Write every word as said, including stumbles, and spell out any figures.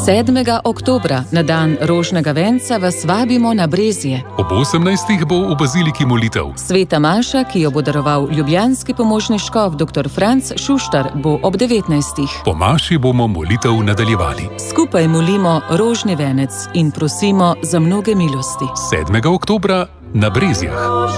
sedmega oktobra, na dan rožnega venca, vas vabimo na Brezje. Ob osemnajstih bo v baziliki molitev. Sveta maša, ki jo bo daroval ljubljanski pomožni škof dr. Franc Šuštar, bo ob devetnajstih. Po maši bomo molitev nadaljevali. Skupaj molimo rožni venec in prosimo za mnoge milosti. sedmega oktobra na Brezjah.